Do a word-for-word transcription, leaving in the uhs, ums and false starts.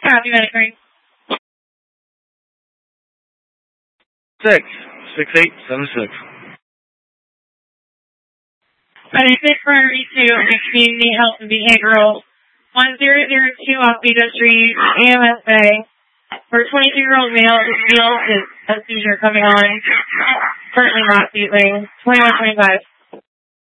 Copy, medic three. Six. Six eight seven six. Medic six priority two, community health and behavioral. One zero zero two off Beto Street, A M S A. For a twenty-two-year-old male who feels a seizure coming on. Currently not seizing. twenty-one twenty-five.